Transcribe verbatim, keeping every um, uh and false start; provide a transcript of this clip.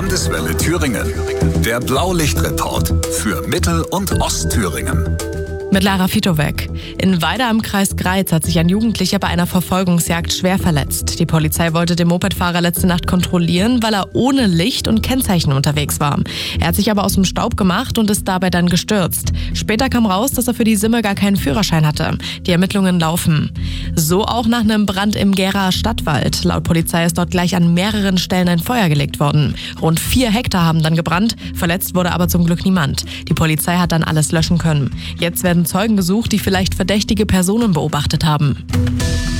Landeswelle Thüringen. Der Blaulichtreport für Mittel- und Ostthüringen. Mit Lara Fitowek. In Weida im Kreis Greiz hat sich ein Jugendlicher bei einer Verfolgungsjagd schwer verletzt. Die Polizei wollte den Mopedfahrer letzte Nacht kontrollieren, weil er ohne Licht und Kennzeichen unterwegs war. Er hat sich aber aus dem Staub gemacht und ist dabei dann gestürzt. Später kam raus, dass er für die Simme gar keinen Führerschein hatte. Die Ermittlungen laufen. So auch nach einem Brand im Geraer Stadtwald. Laut Polizei ist dort gleich an mehreren Stellen ein Feuer gelegt worden. Rund vier Hektar haben dann gebrannt, verletzt wurde aber zum Glück niemand. Die Polizei hat dann alles löschen können. Jetzt werden Zeugen gesucht, die vielleicht verdächtige Personen beobachtet haben.